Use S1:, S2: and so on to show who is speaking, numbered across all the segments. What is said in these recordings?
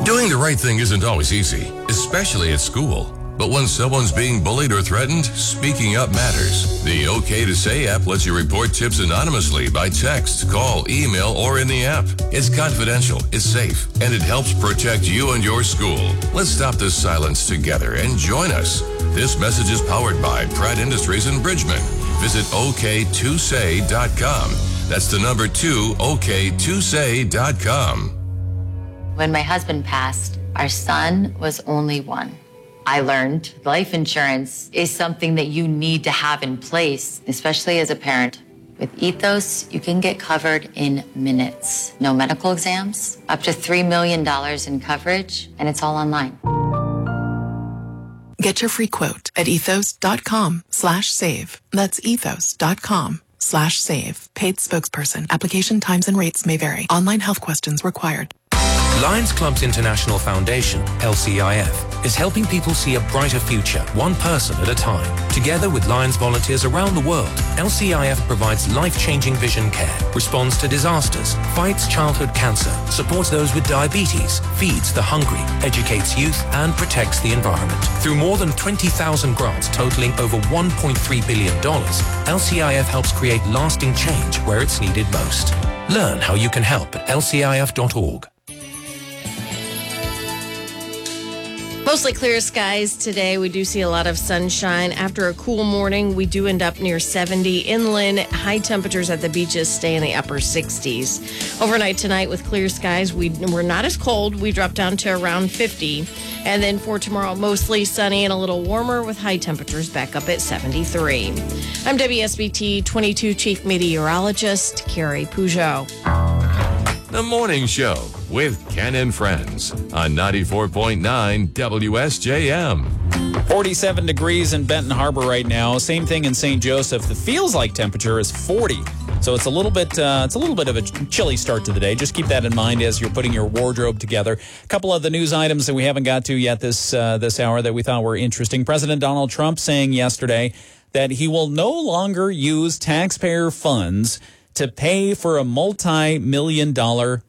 S1: Doing the right thing isn't always easy, especially at school. But when someone's being bullied or threatened, speaking up matters. The OK to Say app lets you report tips anonymously by text, call, email, or in the app. It's confidential, it's safe, and it helps protect you and your school. Let's stop this silence together and join us. This message is powered by Pratt Industries in Bridgman. Visit OK2Say.com. That's the number 2, OK2Say.com.
S2: When my husband passed, our son was only 1. I learned life insurance is something that you need to have in place, especially as a parent. With Ethos, you can get covered in minutes. No medical exams, up to $3 million in coverage, and it's all online.
S3: Get your free quote at ethos.com/save. That's ethos.com/save. Paid spokesperson. Application times and rates may vary. Online health questions required.
S4: Lions Clubs International Foundation, LCIF, is helping people see a brighter future, one person at a time. Together with Lions volunteers around the world, LCIF provides life-changing vision care, responds to disasters, fights childhood cancer, supports those with diabetes, feeds the hungry, educates youth, and protects the environment. Through more than 20,000 grants totaling over $1.3 billion, LCIF helps create lasting change where it's needed most. Learn how you can help at lcif.org.
S5: Mostly clear skies today. We do see a lot of sunshine. After a cool morning, we do end up near 70 inland. High temperatures at the beaches stay in the upper 60s. Overnight tonight with clear skies, we're not as cold. We drop down to around 50. And then for tomorrow, mostly sunny and a little warmer with high temperatures back up at 73. I'm WSBT 22 Chief Meteorologist Carrie Peugeot.
S1: The Morning Show with Ken and Friends on 94.9 WSJM.
S6: 47 degrees in Benton Harbor right now. Same thing in St. Joseph. The feels like temperature is 40. So it's a little bit of a chilly start to the day. Just keep that in mind as you're putting your wardrobe together. A couple of the news items that we haven't got to yet this hour that we thought were interesting. President Donald Trump saying yesterday that he will no longer use taxpayer funds to pay for a multi-million-dollar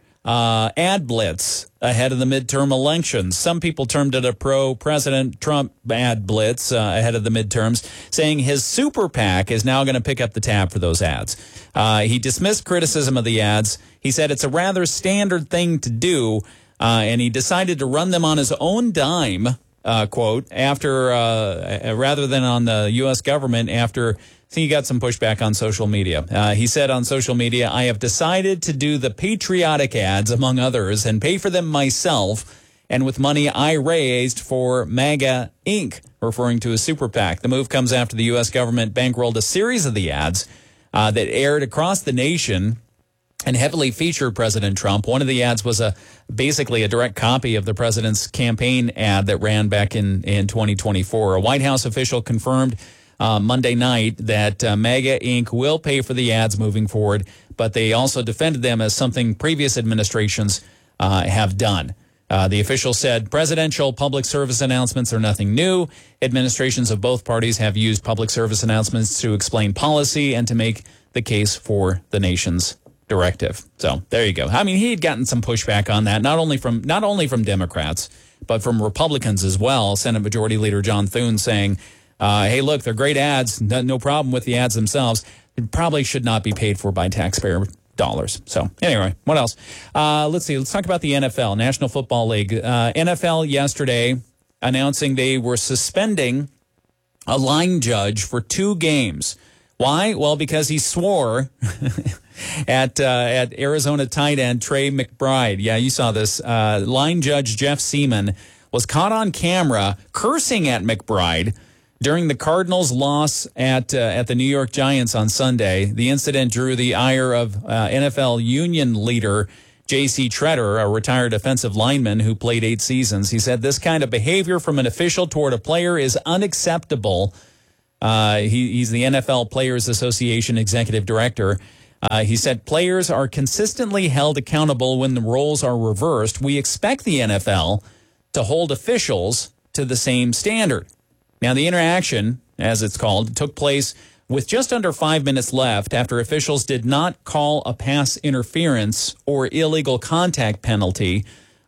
S6: ad blitz ahead of the midterm elections. Some people termed it a pro-President Trump ad blitz ahead of the midterms, saying his super PAC is now going to pick up the tab for those ads. He dismissed criticism of the ads. He said it's a rather standard thing to do, and he decided to run them on his own dime, quote, after rather than on the U.S. government after he got some pushback on social media. He said on social media, I have decided to do the patriotic ads, among others, and pay for them myself, and with money I raised for MAGA Inc., referring to a super PAC. The move comes after the U.S. government bankrolled a series of the ads that aired across the nation and heavily featured President Trump. One of the ads was basically a direct copy of the president's campaign ad that ran back in 2024. A White House official confirmed Monday night that MAGA Inc. will pay for the ads moving forward, but they also defended them as something previous administrations have done. The official said presidential public service announcements are nothing new. Administrations of both parties have used public service announcements to explain policy and to make the case for the nation's directive. So there you go. I mean, he had gotten some pushback on that, not only from Democrats, but from Republicans as well. Senate Majority Leader John Thune saying, hey, look, they're great ads. No problem with the ads themselves. It probably should not be paid for by taxpayer dollars. So anyway, what else? Let's see. Let's talk about the NFL, National Football League. NFL yesterday announcing they were suspending a line judge for 2 games. Why? Well, because he swore at Arizona tight end Trey McBride. Yeah, you saw this. Line judge Jeff Seaman was caught on camera cursing at McBride during the Cardinals' loss at the New York Giants on Sunday. The incident drew the ire of NFL union leader J.C. Tretter, a retired offensive lineman who played 8 seasons. He said this kind of behavior from an official toward a player is unacceptable. He's the NFL Players Association executive director. He said players are consistently held accountable when the roles are reversed. We expect the NFL to hold officials to the same standard. Now, the interaction, as it's called, took place with just under 5 minutes left after officials did not call a pass interference or illegal contact penalty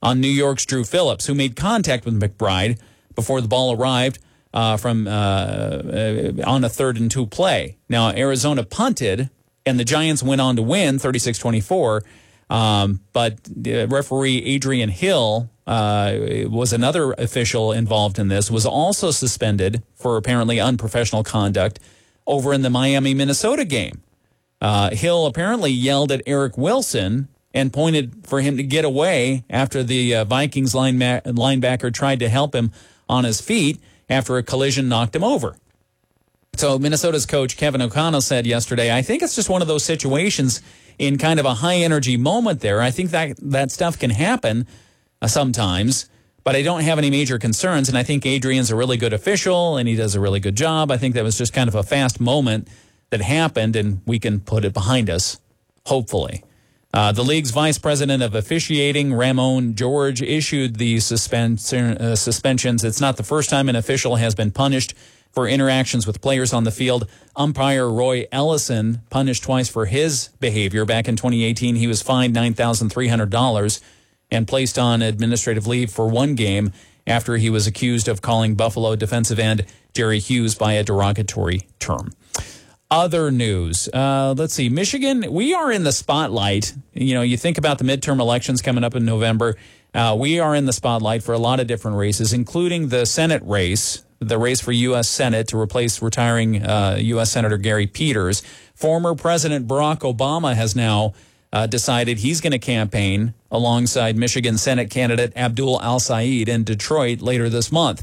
S6: on New York's Drew Phillips, who made contact with McBride before the ball arrived on a 3rd and 2 play. Now, Arizona punted, and the Giants went on to win 36-24. But referee Adrian Hill was another official involved in this, was also suspended for apparently unprofessional conduct over in the Miami-Minnesota game. Hill apparently yelled at Eric Wilson and pointed for him to get away after the Vikings linebacker tried to help him on his feet after a collision knocked him over. So Minnesota's coach Kevin O'Connell said yesterday, I think it's just one of those situations in kind of a high-energy moment there. I think that stuff can happen sometimes, but I don't have any major concerns, and I think Adrian's a really good official, and he does a really good job. I think that was just kind of a fast moment that happened, and we can put it behind us, hopefully. The league's vice president of officiating, Ramon George, issued the suspensions. It's not the first time an official has been punished for interactions with players on the field. Umpire Roy Ellison punished twice for his behavior. Back in 2018, he was fined $9,300 and placed on administrative leave for one game after he was accused of calling Buffalo defensive end Jerry Hughes by a derogatory term. Other news. Let's see. Michigan, we are in the spotlight. You know, you think about the midterm elections coming up in November. We are in the spotlight for a lot of different races, including the Senate race, the race for U.S. Senate to replace retiring U.S. Senator Gary Peters. Former President Barack Obama has now decided he's going to campaign alongside Michigan Senate candidate Abdul Al-Sayed in Detroit later this month.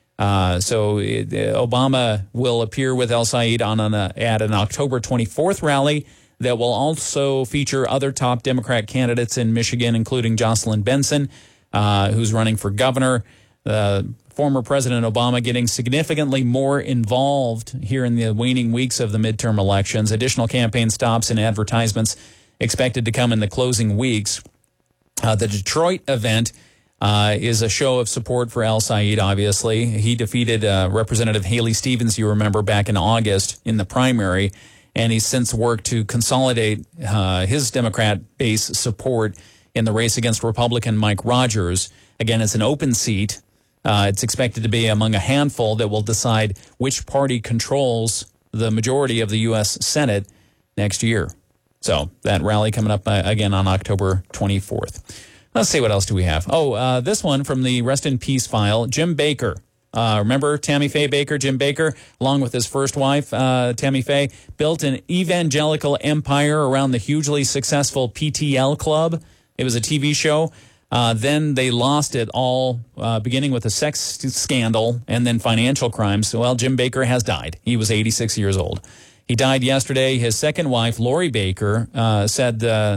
S6: Obama will appear with Al-Sayed at an October 24th rally that will also feature other top Democrat candidates in Michigan, including Jocelyn Benson, who's running for governor. Former President Obama getting significantly more involved here in the waning weeks of the midterm elections. Additional campaign stops and advertisements expected to come in the closing weeks. The Detroit event is a show of support for Al-Sayed, obviously. He defeated Representative Haley Stevens, you remember, back in August in the primary, and he's since worked to consolidate his Democrat base support in the race against Republican Mike Rogers. Again, it's an open seat. It's expected to be among a handful that will decide which party controls the majority of the U.S. Senate next year. So that rally coming up again on October 24th. Let's see, what else do we have? This one from the Rest in Peace file. Jim Baker. Remember Tammy Faye Baker? Jim Baker, along with his first wife, Tammy Faye, built an evangelical empire around the hugely successful PTL Club. It was a TV show. Then they lost it all, beginning with a sex scandal and then financial crimes. Well, Jim Baker has died. He was 86 years old. He died yesterday. His second wife, Lori Baker, confirmed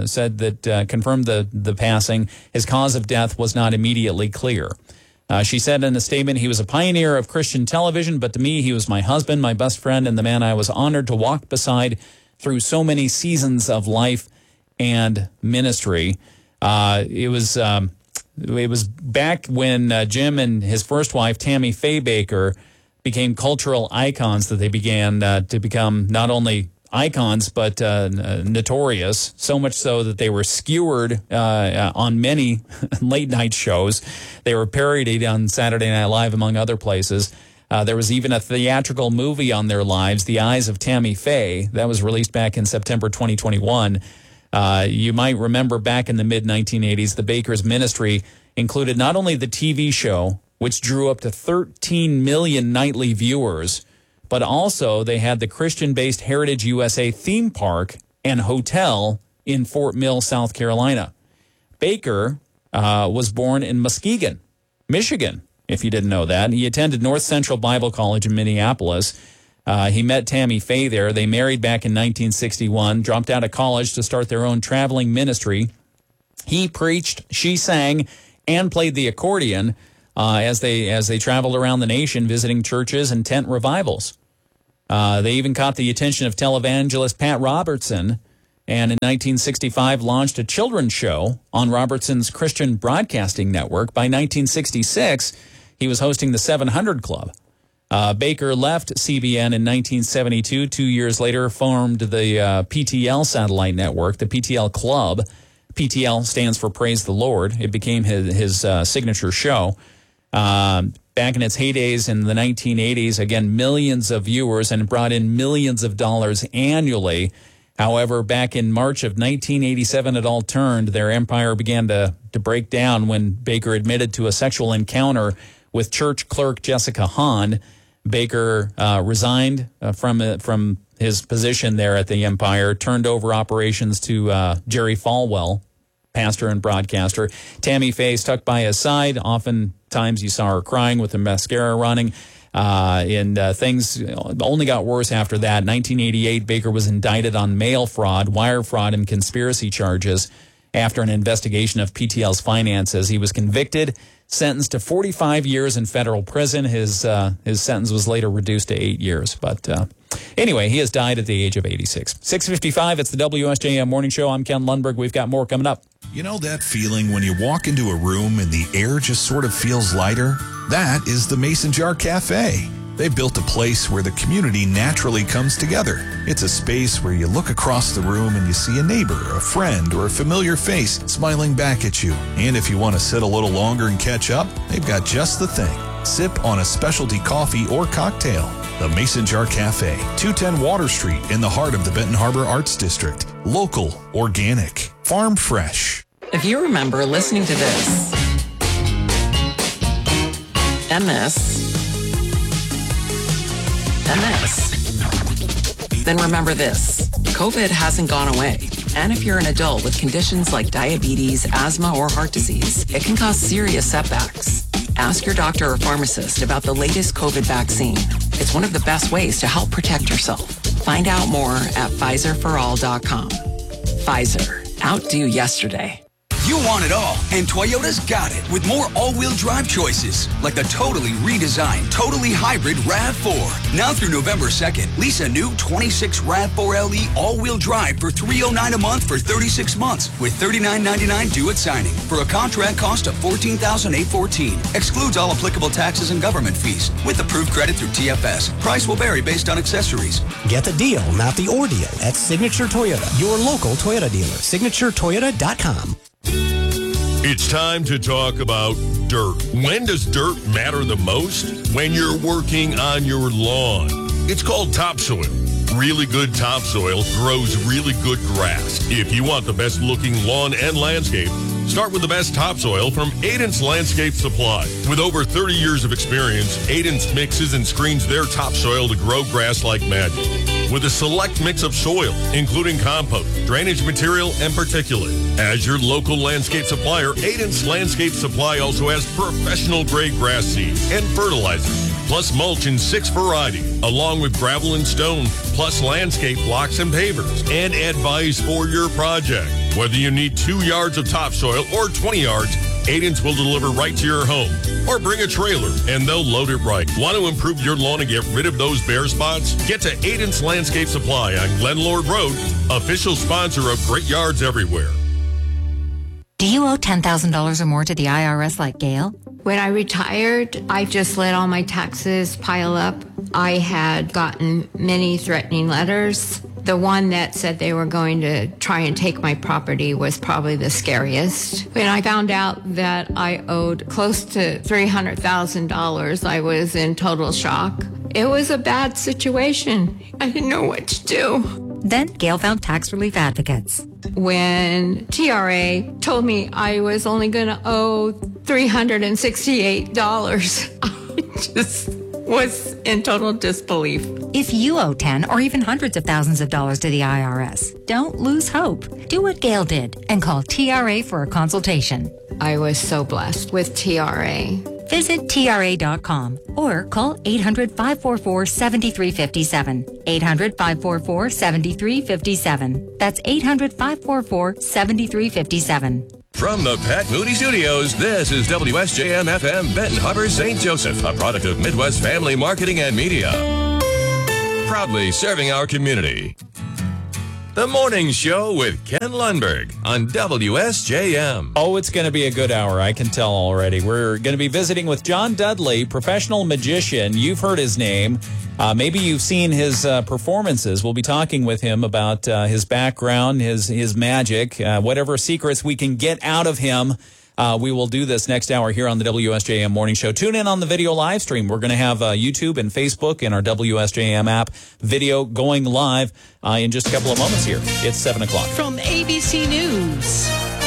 S6: the passing. His cause of death was not immediately clear. She said in a statement, he was a pioneer of Christian television, but to me, he was my husband, my best friend, and the man I was honored to walk beside through so many seasons of life and ministry. It was back when Jim and his first wife, Tammy Faye Baker, became cultural icons that they began to become not only icons but notorious, so much so that they were skewered on many late-night shows. They were parodied on Saturday Night Live, among other places. There was even a theatrical movie on their lives, The Eyes of Tammy Faye, that was released back in September 2021. You might remember back in the mid-1980s, the Bakers' ministry included not only the TV show, which drew up to 13 million nightly viewers, but also they had the Christian-based Heritage USA theme park and hotel in Fort Mill, South Carolina. Baker was born in Muskegon, Michigan, if you didn't know that. He attended North Central Bible College in Minneapolis. He met Tammy Faye there. They married back in 1961, dropped out of college to start their own traveling ministry. He preached, she sang, and played the accordion as they traveled around the nation, visiting churches and tent revivals. They even caught the attention of televangelist Pat Robertson, and in 1965 launched a children's show on Robertson's Christian Broadcasting Network. By 1966, he was hosting the 700 Club. Baker left CBN in 1972. 2 years later, formed the PTL satellite network, the PTL Club. PTL stands for Praise the Lord. It became his signature show. Back in its heydays in the 1980s, again, millions of viewers and brought in millions of dollars annually. However, back in March of 1987, it all turned. Their empire began to break down when Baker admitted to a sexual encounter with church clerk Jessica Hahn. Baker resigned from his position there at the Empire, turned over operations to Jerry Falwell, pastor and broadcaster. Tammy Faye stuck by his side. Oftentimes you saw her crying with the mascara running. And things only got worse after that. 1988, Baker was indicted on mail fraud, wire fraud, and conspiracy charges after an investigation of PTL's finances. He was convicted, sentenced to 45 years in federal prison. His sentence was later reduced to 8 years. But anyway, he has died at the age of 86. 6:55, it's the WSJM Morning Show. I'm Ken Lundberg. We've got more coming up.
S7: You know that feeling when you walk into a room and the air just sort of feels lighter? That is the Mason Jar Cafe. They've built a place where the community naturally comes together. It's a space where you look across the room and you see a neighbor, a friend, or a familiar face smiling back at you. And if you want to sit a little longer and catch up, they've got just the thing. Sip on a specialty coffee or cocktail. The Mason Jar Cafe, 210 Water Street in the heart of the Benton Harbor Arts District. Local, organic, farm fresh.
S8: If you remember listening to this, and this, and this, then remember this. COVID hasn't gone away. And if you're an adult with conditions like diabetes, asthma, or heart disease, it can cause serious setbacks. Ask your doctor or pharmacist about the latest COVID vaccine. It's one of the best ways to help protect yourself. Find out more at PfizerForAll.com. Pfizer. Outdo yesterday.
S9: You want it all, and Toyota's got it with more all-wheel drive choices, like the totally redesigned, totally hybrid RAV4. Now through November 2nd, lease a new 26 RAV4 LE all-wheel drive for $309 a month for 36 months, with $39.99 due at signing, for a contract cost of $14,814. Excludes all applicable taxes and government fees, with approved credit through TFS. Price will vary based on accessories.
S10: Get the deal, not the ordeal, at Signature Toyota, your local Toyota dealer. SignatureToyota.com.
S11: It's time to talk about dirt. When does dirt matter the most? When you're working on your lawn. It's called topsoil. Really good topsoil grows really good grass. If you want the best looking lawn and landscape, start with the best topsoil from Aidence Landscape Supply. With over 30 years of experience, Aidence mixes and screens their topsoil to grow grass like magic. With a select mix of soil, including compost, drainage material, and particulate. As your local landscape supplier, Aidence Landscape Supply also has professional-grade grass seed and fertilizer, plus mulch in 6 varieties, along with gravel and stone, plus landscape blocks and pavers, and advice for your project. Whether you need 2 yards of topsoil or 20 yards, Aidence will deliver right to your home. Or bring a trailer, and they'll load it right. Want to improve your lawn and get rid of those bare spots? Get to Aidence Landscape Supply on Glen Lord Road, official sponsor of Great Yards Everywhere.
S12: Do you owe $10,000 or more to the IRS like Gail?
S13: When I retired, I just let all my taxes pile up. I had gotten many threatening letters. The one that said they were going to try and take my property was probably the scariest. When I found out that I owed close to $300,000, I was in total shock. It was a bad situation. I didn't know what to do.
S12: Then Gail found Tax Relief Advocates.
S13: When TRA told me I was only going to owe $368, I just was in total disbelief.
S12: If you owe 10 or even hundreds of thousands of dollars to the IRS, don't lose hope. Do what Gail did and call TRA for a consultation.
S13: I was so blessed with TRA.
S12: Visit TRA.com or call 800-544-7357. 800-544-7357. That's 800-544-7357.
S1: From the Pat Moody Studios, this is WSJM-FM Benton Harbor, St. Joseph, a product of Midwest Family Marketing and Media. Proudly serving our community. The Morning Show with Ken Lundberg on WSJM.
S6: Oh, it's going to be a good hour. I can tell already. We're going to be visiting with John Dudley, professional magician. You've heard his name. Maybe you've seen his performances. We'll be talking with him about his background, his magic, whatever secrets we can get out of him. We will do this next hour here on the WSJM Morning Show. Tune in on the video live stream. We're going to have YouTube and Facebook and our WSJM app video going live in just a couple of moments here. It's 7 o'clock.
S14: From ABC News,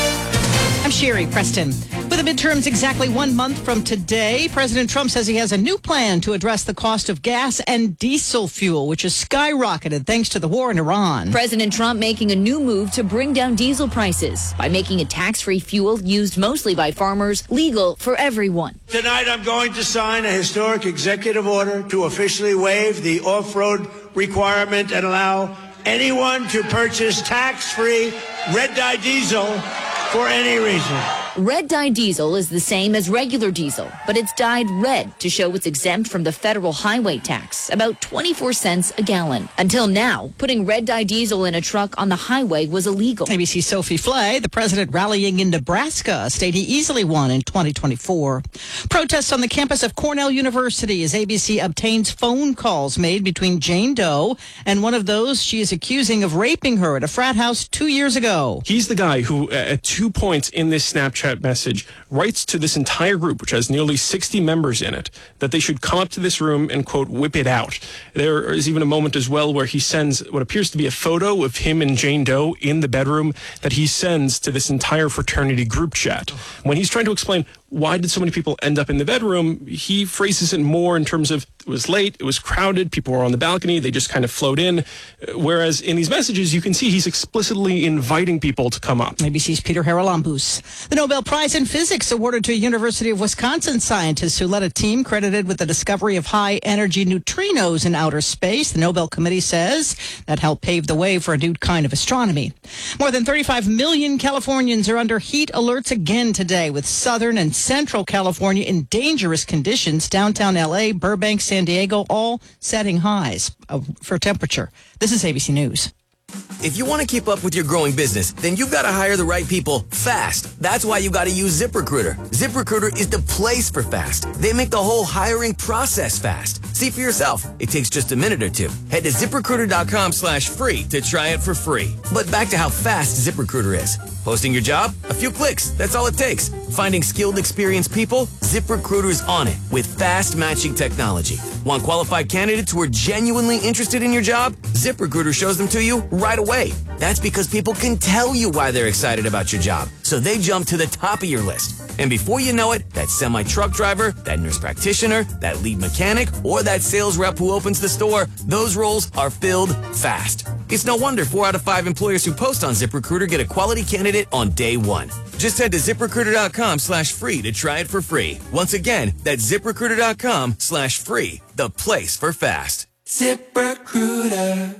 S14: I'm Sherry Preston. With the midterms exactly 1 month from today, President Trump says he has a new plan to address the cost of gas and diesel fuel, which has skyrocketed thanks to the war in Iran.
S15: President Trump making a new move to bring down diesel prices by making a tax-free fuel used mostly by farmers legal for everyone.
S16: Tonight, I'm going to sign a historic executive order to officially waive the off-road requirement and allow anyone to purchase tax-free red dye diesel for any reason.
S15: Red dye diesel is the same as regular diesel, but it's dyed red to show it's exempt from the federal highway tax, about 24 cents a gallon. Until now, putting red dye diesel in a truck on the highway was illegal.
S14: ABC's Sophie Flay, the president rallying in Nebraska, a state he easily won in 2024. Protests on the campus of Cornell University as ABC obtains phone calls made between Jane Doe and one of those she is accusing of raping her at a frat house 2 years ago.
S17: He's the guy who, at 2 points in this Snapchat message, writes to this entire group, which has nearly 60 members in it, that they should come up to this room and, quote, whip it out. There is even a moment as well where he sends what appears to be a photo of him and Jane Doe in the bedroom that he sends to this entire fraternity group chat. When he's trying to explain why did so many people end up in the bedroom, he phrases it more in terms of it was late, it was crowded, people were on the balcony, they just kind of flowed in. Whereas in these messages, you can see he's explicitly inviting people to come up.
S14: ABC's Peter Haralambous. The Nobel Prize in Physics awarded to a University of Wisconsin scientists who led a team credited with the discovery of high-energy neutrinos in outer space. The Nobel Committee says that helped pave the way for a new kind of astronomy. More than 35 million Californians are under heat alerts again today, with southern and central California in dangerous conditions. Downtown L.A., Burbank, San Diego, all setting highs for temperature. This is ABC News.
S18: If you want to keep up with your growing business, then you've got to hire the right people fast. That's why you got to use ZipRecruiter. ZipRecruiter is the place for fast. They make the whole hiring process fast. See for yourself. It takes just a minute or two. Head to ZipRecruiter.com/free to try it for free. But back to how fast ZipRecruiter is. Posting your job? A few clicks. That's all it takes. Finding skilled, experienced people? ZipRecruiter's on it with fast matching technology. Want qualified candidates who are genuinely interested in your job? ZipRecruiter shows them to you right away. That's because people can tell you why they're excited about your job. So they jump to the top of your list. And before you know it, that semi-truck driver, that nurse practitioner, that lead mechanic, or that sales rep who opens the store, those roles are filled fast. It's no wonder 4 out of 5 employers who post on ZipRecruiter get a quality candidate on day one. Just head to ZipRecruiter.com/free to try it for free. Once again, that's ZipRecruiter.com/free, the place for fast. ZipRecruiter.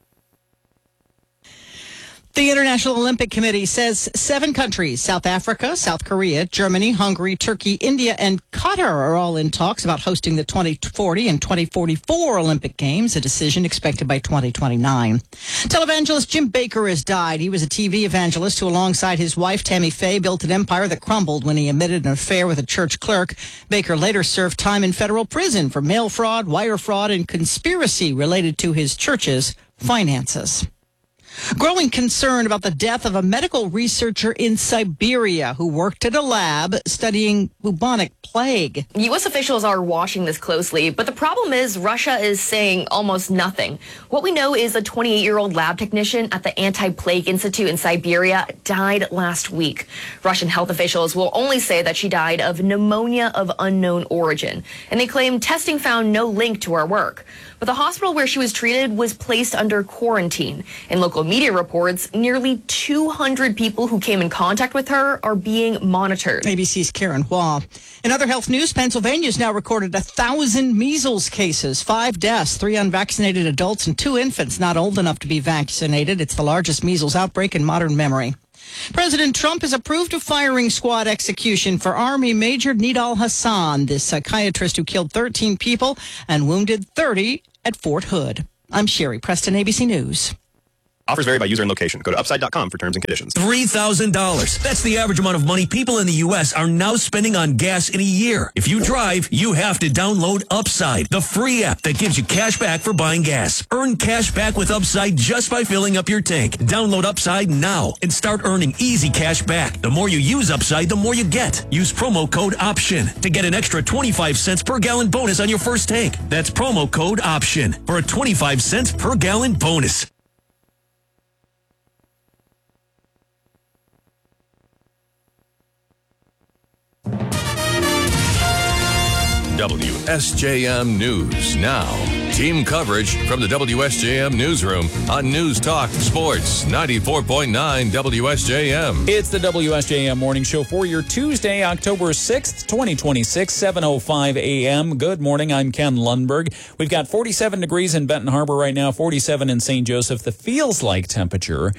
S14: The International Olympic Committee says 7 countries, South Africa, South Korea, Germany, Hungary, Turkey, India, and Qatar are all in talks about hosting the 2040 and 2044 Olympic Games, a decision expected by 2029. Televangelist Jim Bakker has died. He was a TV evangelist who, alongside his wife, Tammy Faye, built an empire that crumbled when he admitted an affair with a church clerk. Bakker later served time in federal prison for mail fraud, wire fraud, and conspiracy related to his church's finances. Growing concern about the death of a medical researcher in Siberia who worked at a lab studying bubonic plague.
S19: U.S. officials are watching this closely, but the problem is Russia is saying almost nothing. What we know is a 28-year-old lab technician at the Anti-Plague Institute in Siberia died last week. Russian health officials will only say that she died of pneumonia of unknown origin, and they claim testing found no link to her work. But the hospital where she was treated was placed under quarantine. In local media reports, nearly 200 people who came in contact with her are being monitored.
S14: ABC's Karen Hua. In other health news, Pennsylvania's now recorded 1,000 measles cases, 5 deaths, 3 unvaccinated adults, and 2 infants not old enough to be vaccinated. It's the largest measles outbreak in modern memory. President Trump has approved a firing squad execution for Army Major Nidal Hasan, the psychiatrist who killed 13 people and wounded 30 at Fort Hood. I'm Sherry Preston, ABC News.
S20: Offers vary by user and location. Go to upside.com for terms and conditions.
S21: $3,000. That's the average amount of money people in the U.S. are now spending on gas in a year. If you drive, you have to download Upside, the free app that gives you cash back for buying gas. Earn cash back with Upside just by filling up your tank. Download Upside now and start earning easy cash back. The more you use Upside, the more you get. Use promo code OPTION to get an extra 25 cents per gallon bonus on your first tank. That's promo code OPTION for a 25 cents per gallon bonus.
S1: WSJM News now. Team coverage from the WSJM Newsroom on News Talk Sports 94.9 WSJM.
S6: It's the WSJM Morning Show for your Tuesday, October 6th, 2026, 7:05 a.m. Good morning. I'm Ken Lundberg. We've got 47 degrees in Benton Harbor right now, 47 in St. Joseph. The feels-like temperature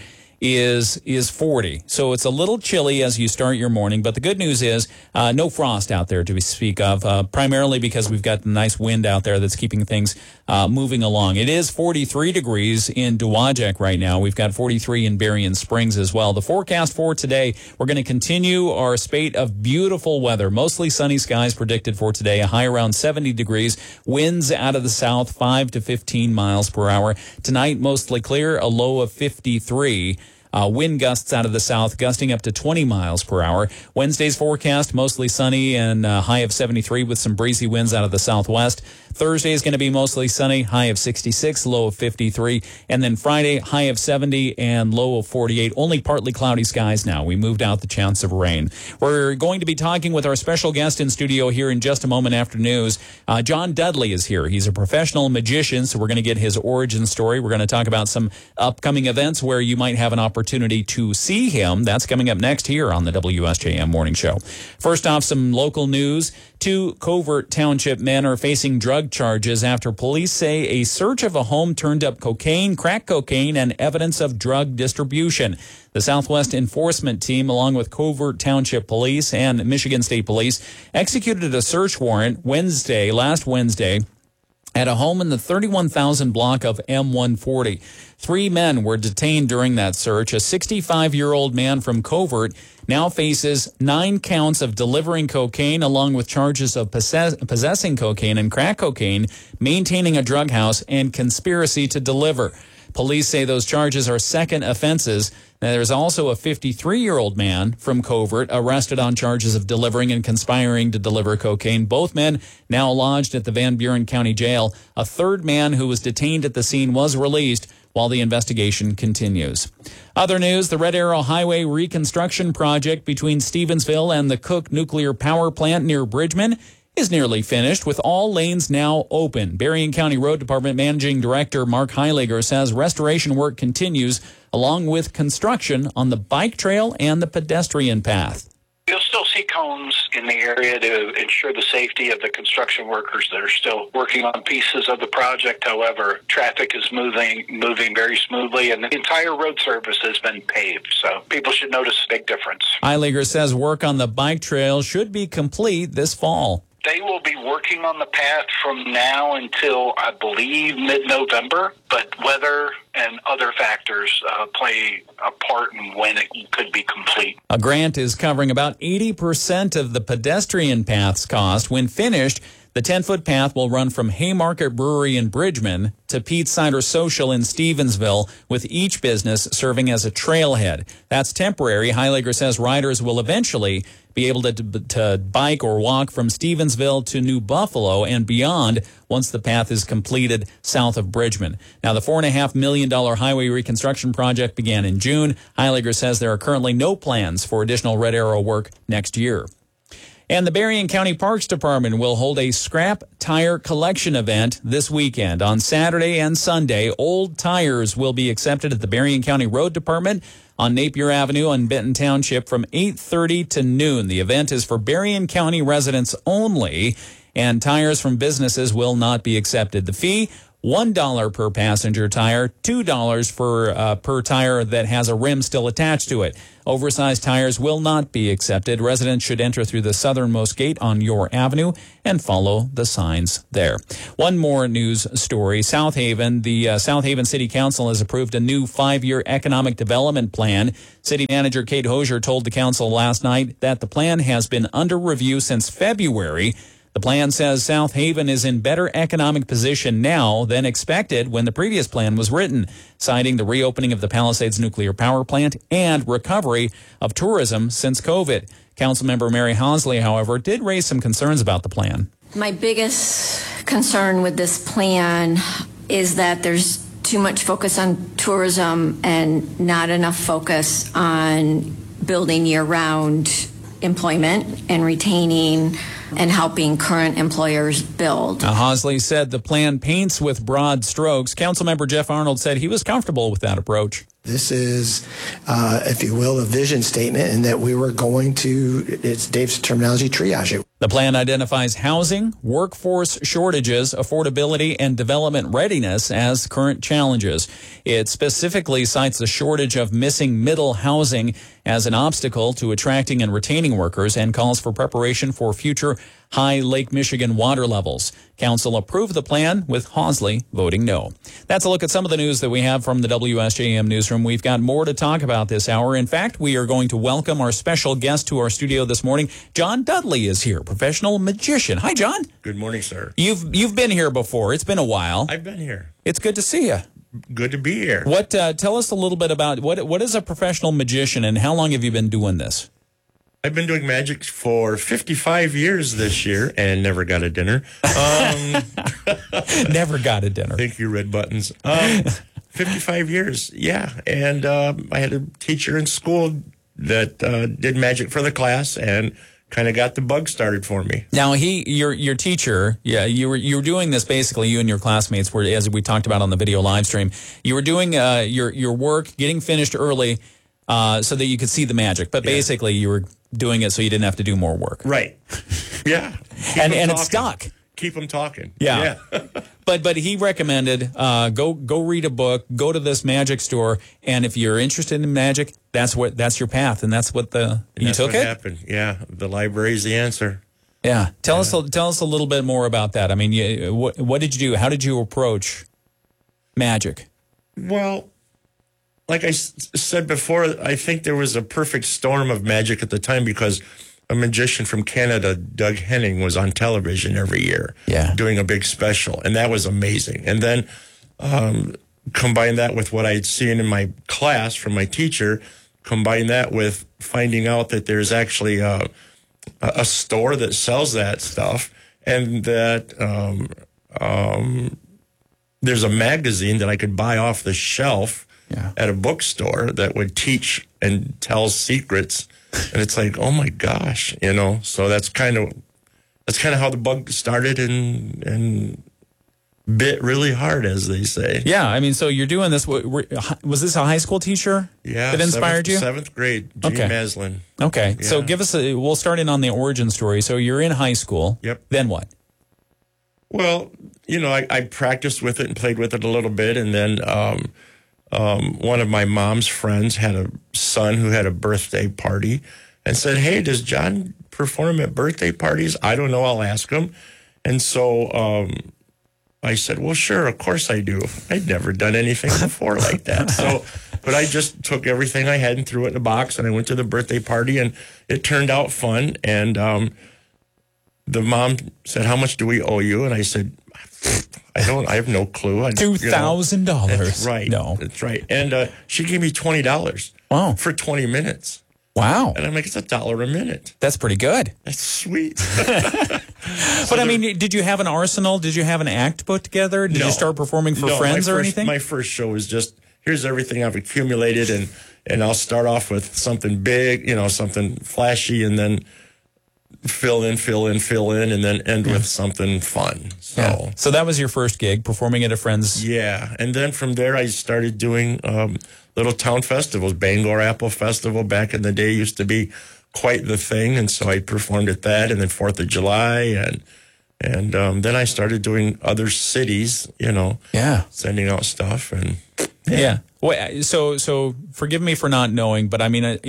S6: is 40. So it's a little chilly as you start your morning, but the good news is no frost out there to speak of, primarily because we've got the nice wind out there that's keeping things moving along. It is 43 degrees in Dowagiac right now. We've got 43 in Berrien Springs as well. The forecast for today, we're going to continue our spate of beautiful weather. Mostly sunny skies predicted for today, a high around 70 degrees, winds out of the south 5 to 15 miles per hour. Tonight, mostly clear, a low of 53. Wind gusts out of the south, gusting up to 20 miles per hour. Wednesday's forecast, mostly sunny and high of 73 with some breezy winds out of the southwest. Thursday is going to be mostly sunny, high of 66, low of 53. And then Friday, high of 70 and low of 48. Only partly cloudy skies now. We moved out the chance of rain. We're going to be talking with our special guest in studio here in just a moment after news. John Dudley is here. He's a professional magician, so we're going to get his origin story. We're going to talk about some upcoming events where you might have an opportunity to see him. That's coming up next here on the WSJM Morning Show. First off, some local news. 2 Covert Township men are facing drug charges after police say a search of a home turned up cocaine, crack cocaine, and evidence of drug distribution. The Southwest Enforcement Team, along with Covert Township Police and Michigan State Police, executed a search warrant last Wednesday, at a home in the 31,000 block of M140. 3 men were detained during that search. A 65-year-old man from Covert now faces 9 counts of delivering cocaine, along with charges of possessing cocaine and crack cocaine, maintaining a drug house, and conspiracy to deliver. Police say those charges are second offenses. Now, there's also a 53-year-old man from Covert arrested on charges of delivering and conspiring to deliver cocaine. Both men now lodged at the Van Buren County Jail. A third man who was detained at the scene was released while the investigation continues. Other news, the Red Arrow Highway reconstruction project between Stevensville and the Cook Nuclear Power Plant near Bridgman is nearly finished, with all lanes now open. Berrien County Road Department Managing Director Mark Heiliger says restoration work continues, along with construction on the bike trail and the pedestrian path.
S22: You'll still see cones in the area to ensure the safety of the construction workers that are still working on pieces of the project. However, traffic is moving very smoothly, and the entire road surface has been paved, so people should notice a big difference.
S6: Heiliger says work on the bike trail should be complete this fall.
S22: They will be working on the path from now until, I believe, mid-November, but weather and other factors play a part in when it could be complete.
S6: A grant is covering about 80% of the pedestrian path's cost. When finished, the 10-foot path will run from Haymarket Brewery in Bridgman to Pete's Cider Social in Stevensville, with each business serving as a trailhead. That's temporary. Heiliger says riders will eventually be able to bike or walk from Stevensville to New Buffalo and beyond once the path is completed south of Bridgman. Now, the $4.5 million highway reconstruction project began in June. Heiliger says there are currently no plans for additional Red Arrow work next year. And the Berrien County Parks Department will hold a scrap tire collection event this weekend. On Saturday and Sunday, old tires will be accepted at the Berrien County Road Department on Napier Avenue in Benton Township from 8:30 to noon. The event is for Berrien County residents only, and tires from businesses will not be accepted. The fee, $1 per passenger tire, $2 for per tire that has a rim still attached to it. Oversized tires will not be accepted. Residents should enter through the southernmost gate on Your Avenue and follow the signs there. One more news story. South Haven. The South Haven City Council has approved a new 5-year economic development plan. City Manager Kate Hosier told the council last night that the plan has been under review since February. The plan says South Haven is in better economic position now than expected when the previous plan was written, citing the reopening of the Palisades nuclear power plant and recovery of tourism since COVID. Councilmember Mary Hosley, however, did raise some concerns about the plan.
S2: My biggest concern with this plan is that there's too much focus on tourism and not enough focus on building year-round employment and retaining and helping current employers build.
S6: Hosley said the plan paints with broad strokes. Councilmember Jeff Arnold said he was comfortable with that approach.
S3: This is, if you will, a vision statement, and that we were going to, it's Dave's terminology, triage it.
S6: The plan identifies housing, workforce shortages, affordability, and development readiness as current challenges. It specifically cites the shortage of missing middle housing as an obstacle to attracting and retaining workers and calls for preparation for future high Lake Michigan water levels. Council approved the plan with Hosley voting no. That's a look at some of the news that we have from the WSJM newsroom. We've got more to talk about this hour. In fact, we are going to welcome our special guest to our studio this morning. John Dudley is here, professional magician. Hi, John.
S23: Good morning, sir.
S6: You've been here before. It's been a while.
S23: I've been here.
S6: It's good to see you.
S23: Good to be here.
S6: What? Tell us a little bit about what is a professional magician and how long have you been doing this?
S23: I've been doing magic for 55 years this year and never got a dinner.
S6: Never got a dinner.
S23: Thank you, red buttons. 55 years, yeah. And I had a teacher in school that did magic for the class and kind of got the bug started for me.
S6: Now, your teacher, yeah, you were doing this basically. You and your classmates were, as we talked about on the video live stream, you were doing your work, getting finished early, so that you could see the magic. But basically, you were doing it so you didn't have to do more work.
S23: Right. Yeah.
S6: and it stuck.
S23: Keep them talking.
S6: Yeah. But he recommended go read a book, go to this magic store, and if you're interested in magic, that's your path, and that's what you took it.
S23: Happened. Yeah, the library's the answer.
S6: Yeah. Tell us a little bit more about that. I mean, what did you do? How did you approach magic?
S23: Well, like I said before, I think there was a perfect storm of magic at the time because a magician from Canada, Doug Henning, was on television every year doing a big special, and that was amazing. And then combine that with what I had seen in my class from my teacher, combine that with finding out that there's actually a store that sells that stuff, and that there's a magazine that I could buy off the shelf at a bookstore that would teach and tell secrets. And it's like, oh my gosh, so that's kind of how the bug started and bit really hard, as they say.
S6: Yeah. I mean, so you're doing this. Was this a high school teacher that inspired you?
S23: Seventh grade, Gene Maslin.
S6: Okay.
S23: Yeah.
S6: So we'll start in on the origin story. So you're in high school.
S23: Yep.
S6: Then what?
S23: Well, I practiced with it and played with it a little bit. And then one of my mom's friends had a son who had a birthday party and said, hey, does John perform at birthday parties? I don't know. I'll ask him. And so I said, well, sure, of course I do. I'd never done anything before like that. But I just took everything I had and threw it in a box, and I went to the birthday party, and it turned out fun. And the mom said, how much do we owe you? And I said, I have no clue.
S6: $2,000.
S23: That's right.
S6: No.
S23: That's right. And she gave me $20.
S6: Wow.
S23: For 20 minutes.
S6: Wow.
S23: And I'm like, it's $1 a minute.
S6: That's pretty good.
S23: That's sweet.
S6: But I mean, did you have an arsenal? Did you have an act put together? Did you start performing for friends or anything?
S23: My first show was just, here's everything I've accumulated, and I'll start off with something big, something flashy, and then fill in, and then end with something fun.
S6: So that was your first gig, performing at a friend's.
S23: Yeah, and then from there I started doing little town festivals. Bangor Apple Festival back in the day used to be quite the thing, and so I performed at that, and then 4th of July, And then I started doing other cities, sending out stuff. And
S6: yeah. Well, so forgive me for not knowing, but I mean, are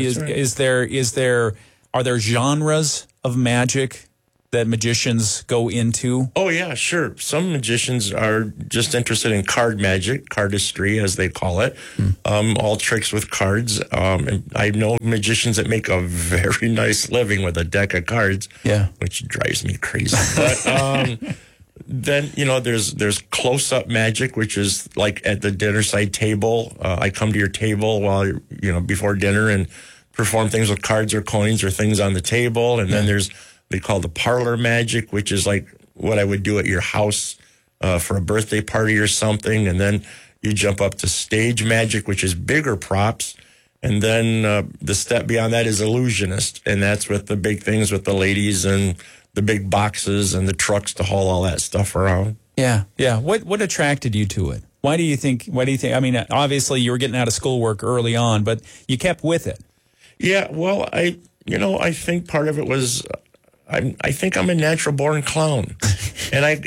S6: there genres of magic that magicians go into?
S23: Oh, yeah, sure. Some magicians are just interested in card magic, cardistry, as they call it, all tricks with cards. And I know magicians that make a very nice living with a deck of cards, which drives me crazy. But then, there's close-up magic, which is like at the dinner side table. I come to your table while, before dinner and perform things with cards or coins or things on the table. And then they call the parlor magic, which is like what I would do at your house for a birthday party or something. And then you jump up to stage magic, which is bigger props. And then the step beyond that is illusionist. And that's with the big things with the ladies and the big boxes and the trucks to haul all that stuff around.
S6: Yeah. Yeah. What attracted you to it? Why do you think, I mean, obviously you were getting out of schoolwork early on, but you kept with it.
S23: Yeah. Well, I think part of it was, I think I'm a natural born clown, and I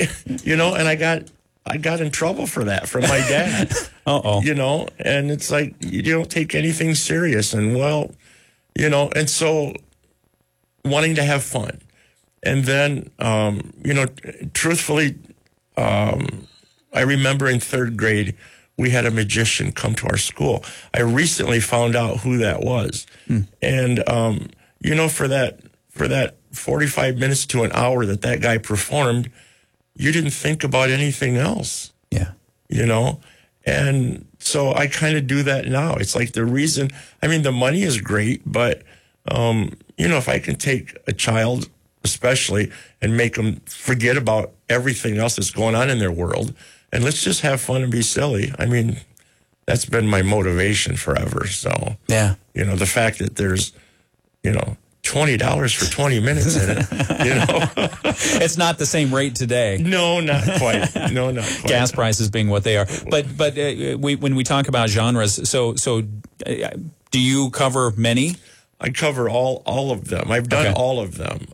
S23: got in trouble for that from my dad. And it's like, you don't take anything serious, and and so wanting to have fun, and then truthfully, I remember in third grade we had a magician come to our school. I recently found out who that was, and for that 45 minutes to an hour that guy performed, you didn't think about anything else.
S6: Yeah.
S23: And so I kind of do that now. It's like the reason, I mean, the money is great, but, if I can take a child, especially, and make them forget about everything else that's going on in their world, and let's just have fun and be silly. I mean, that's been my motivation forever. So, the fact that there's, $20 for 20 minutes in it,
S6: It's not the same rate today.
S23: No, not quite. No, not quite.
S6: Gas prices being what they are. But when we talk about genres, so do you cover many?
S23: I cover all of them. I've done all of them.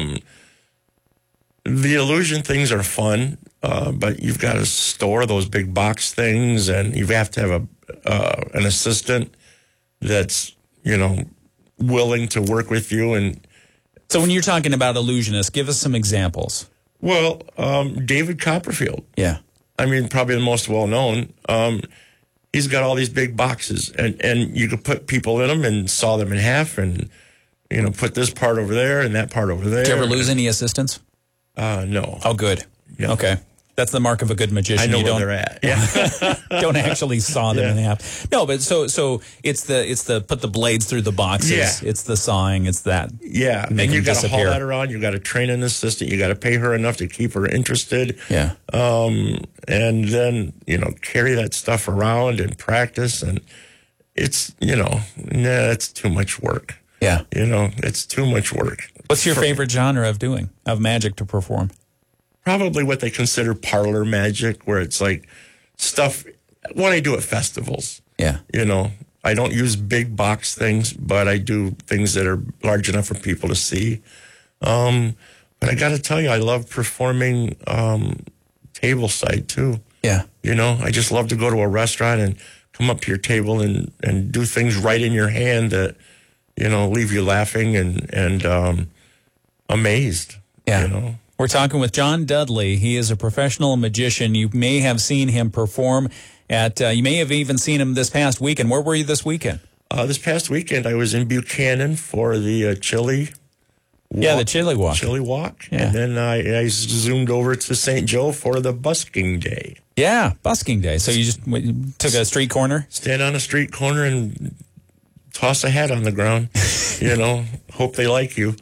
S23: The illusion things are fun, but you've got to store those big box things, and you have to have an assistant that's, willing to work with you. And
S6: so when you're talking about illusionists, give us some examples.
S23: Well, David Copperfield.
S6: Yeah.
S23: I mean, probably the most well-known. He's got all these big boxes, and you could put people in them and saw them in half and, put this part over there and that part over there.
S6: Did you ever lose any assistants?
S23: No.
S6: Oh, good.
S23: Yeah.
S6: Okay. That's the mark of a good magician.
S23: I know
S6: you
S23: where they're at. Yeah.
S6: Don't actually saw them in half. No, but so it's the put the blades through the boxes.
S23: Yeah.
S6: It's the sawing. It's that.
S23: Yeah.
S6: Make
S23: and you got to haul
S6: disappear.
S23: that around. You got to train an assistant. You got to pay her enough to keep her interested.
S6: Yeah.
S23: And then, carry that stuff around and practice. And it's, it's too much work.
S6: Yeah.
S23: It's too much work.
S6: What's your favorite genre of magic to perform?
S23: Probably what they consider parlor magic, where it's like stuff, what I do at festivals.
S6: Yeah.
S23: I don't use big box things, but I do things that are large enough for people to see. But I got to tell you, I love performing table side too.
S6: Yeah.
S23: I just love to go to a restaurant and come up to your table and do things right in your hand that, leave you laughing and amazed.
S6: Yeah. We're talking with John Dudley. He is a professional magician. You may have seen him perform you may have even seen him this past weekend. Where were you this weekend?
S23: This past weekend, I was in Buchanan for the Chili Walk.
S6: Yeah, the Chili Walk.
S23: Chili Walk.
S6: Yeah.
S23: And then I zoomed over to St. Joe for the busking day.
S6: Yeah, busking day. So you just took a street corner?
S23: Stand on a street corner and toss a hat on the ground. Hope they like you.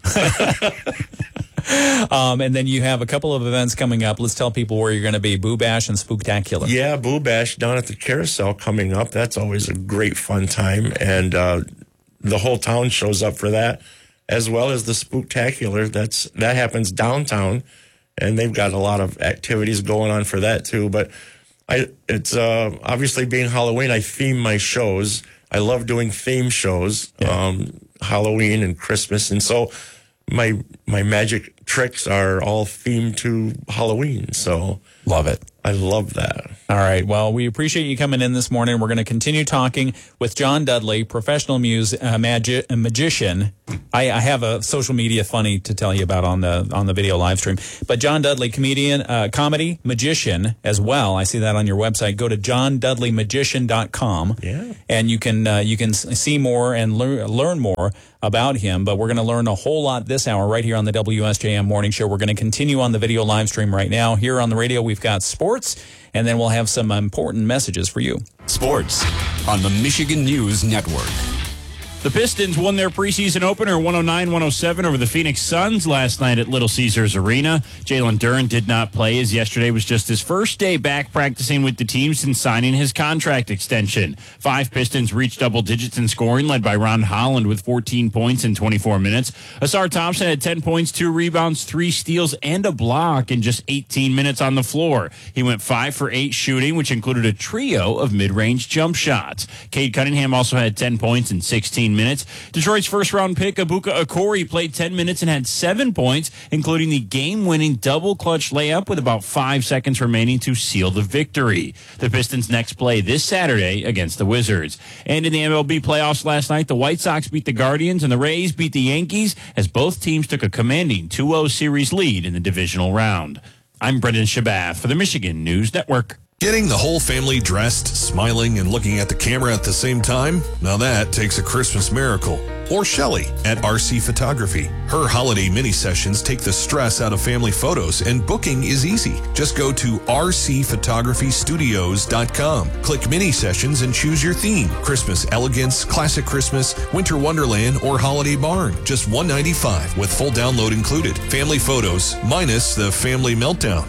S6: And then you have a couple of events coming up. Let's tell people where you're going to be. Boo Bash and Spooktacular.
S23: Yeah, Boo Bash down at the Carousel coming up. That's always a great fun time. And the whole town shows up for that, as well as the Spooktacular. That happens downtown, and they've got a lot of activities going on for that too. But it's obviously being Halloween, I theme my shows. I love doing theme shows, Halloween and Christmas. And so my magic tricks are all themed to Halloween. So
S6: love it.
S23: I love that.
S6: All right. Well, we appreciate you coming in this morning. We're going to continue talking with John Dudley, professional magician. I have a social media funny to tell you about on the video live stream. But John Dudley, comedian, comedy magician as well. I see that on your website. Go to johndudleymagician.com.
S23: Yeah.
S6: And you can see more and learn more about him. But we're going to learn a whole lot this hour right here on the WSJM Morning Show. We're going to continue on the video live stream right now. Here on the radio, we've got sports, and then we'll have some important messages for you.
S4: Sports on the Michigan News Network.
S5: The Pistons won their preseason opener 109-107 over the Phoenix Suns last night at Little Caesars Arena. Jalen Duren did not play, as yesterday was just his first day back practicing with the team since signing his contract extension. 5 Pistons reached double digits in scoring, led by Ron Holland with 14 points in 24 minutes. Asar Thompson had 10 points, 2 rebounds, 3 steals, and a block in just 18 minutes on the floor. He went 5 for 8 shooting, which included a trio of mid-range jump shots. Cade Cunningham also had 10 points in 16 minutes. Detroit's first-round pick, Ibuka Okori, played 10 minutes and had 7 points, including the game-winning double-clutch layup with about 5 seconds remaining to seal the victory. The Pistons next play this Saturday against the Wizards. And in the MLB playoffs last night, the White Sox beat the Guardians and the Rays beat the Yankees as both teams took a commanding 2-0 series lead in the divisional round. I'm Brendan Shabath for the Michigan News Network.
S1: Getting the whole family dressed, smiling, and looking at the camera at the same time? Now that takes a Christmas miracle. Or Shelley at RC Photography. Her holiday mini sessions take the stress out of family photos, and booking is easy. Just go to rcphotographystudios.com. Click mini sessions and choose your theme. Christmas elegance, classic Christmas, winter wonderland, or holiday barn. Just $195 with full download included. Family photos minus the family meltdown.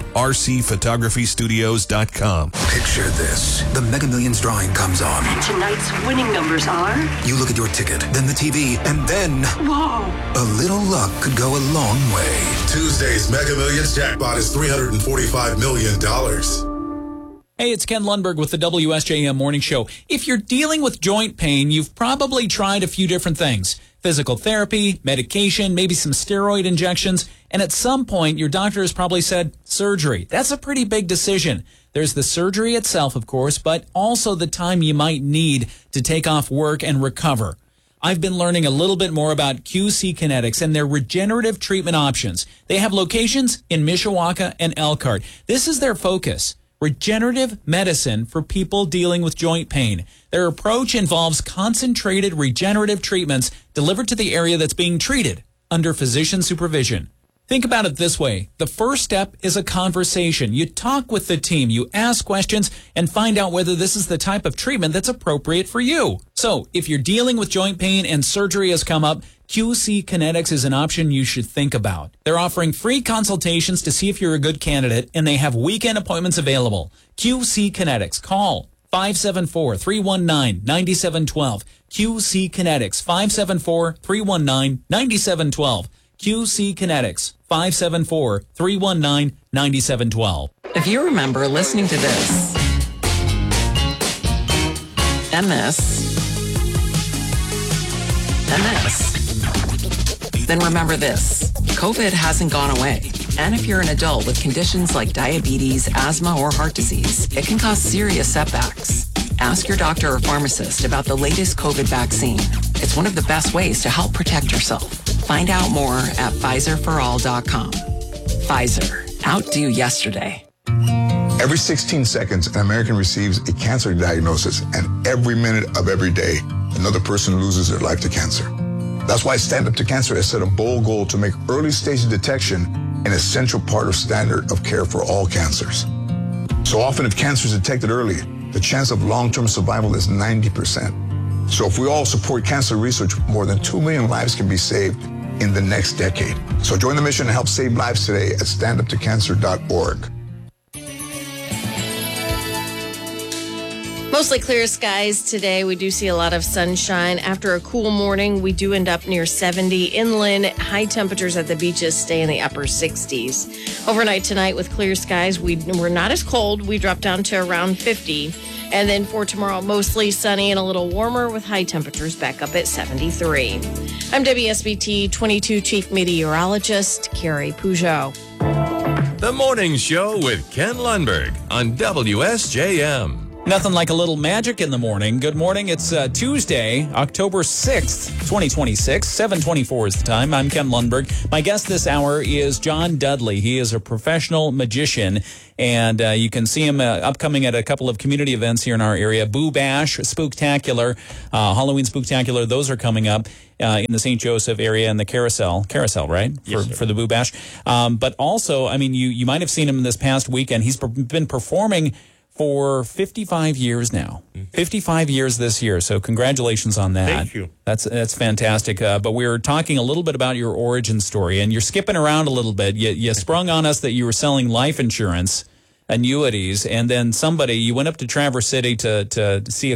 S1: rcphotographystudios.com.
S7: Picture this. The Mega Millions drawing comes on.
S24: And tonight's winning numbers are?
S7: You look at your ticket, then the TV, and then...
S24: Whoa!
S7: A little luck could go a long way.
S25: Tuesday's Mega Millions jackpot is $345 million.
S6: Hey, it's Ken Lundberg with the WSJM Morning Show. If you're dealing with joint pain, you've probably tried a few different things. Physical therapy, medication, maybe some steroid injections, and at some point your doctor has probably said, surgery. That's a pretty big decision. There's the surgery itself, of course, but also the time you might need to take off work and recover. I've been learning a little bit more about QC Kinetics and their regenerative treatment options. They have locations in Mishawaka and Elkhart. This is their focus. Regenerative medicine for people dealing with joint pain. Their approach involves concentrated regenerative treatments delivered to the area that's being treated under physician supervision. Think about it this way. The first step is a conversation. You talk with the team, you ask questions, and find out whether this is the type of treatment that's appropriate for you. So, if you're dealing with joint pain and surgery has come up, QC Kinetics is an option you should think about. They're offering free consultations to see if you're a good candidate, and they have weekend appointments available. QC Kinetics. Call 574-319-9712. QC Kinetics. 574-319-9712. QC Kinetics. 574-319-9712.
S8: If you remember listening to this and this and this, then remember this. COVID hasn't gone away. And if you're an adult with conditions like diabetes, asthma, or heart disease, it can cause serious setbacks. Ask your doctor or pharmacist about the latest COVID vaccine. It's one of the best ways to help protect yourself. Find out more at PfizerForAll.com. Pfizer. Outdo yesterday.
S26: Every 16 seconds, an American receives a cancer diagnosis, and every minute of every day, another person loses their life to cancer. That's why Stand Up to Cancer has set a bold goal to make early stage detection an essential part of standard of care for all cancers. So often, if cancer is detected early, the chance of long-term survival is 90%. So if we all support cancer research, more than 2 million lives can be saved in the next decade. So join the mission and help save lives today at standuptocancer.org.
S27: Mostly clear skies today. We do see a lot of sunshine. After a cool morning, we do end up near 70 inland. High temperatures at the beaches stay in the upper 60s. Overnight tonight with clear skies, we're not as cold. We drop down to around 50. And then for tomorrow, mostly sunny and a little warmer with high temperatures back up at 73. I'm WSBT 22 Chief Meteorologist Carrie Peugeot.
S1: The Morning Show with Ken Lundberg on WSJM.
S6: Nothing like a little magic in the morning. Good morning. It's Tuesday, October 6th, 2026. 7:24 is the time. I'm Ken Lundberg. My guest this hour is John Dudley. He is a professional magician, and you can see him upcoming at a couple of community events here in our area. Boo Bash, Spooktacular, Halloween Spooktacular. Those are coming up in the St. Joseph area and the Carousel, right?
S23: Yes,
S6: for the Boo Bash. But also, I mean, you might have seen him this past weekend. He's been performing for 55 years now. 55 years this year. So congratulations on that.
S23: Thank you.
S6: That's fantastic. But we were talking a little bit about your origin story, and you're skipping around a little bit. You sprung on us that you were selling life insurance, annuities, and then you went up to Traverse City to see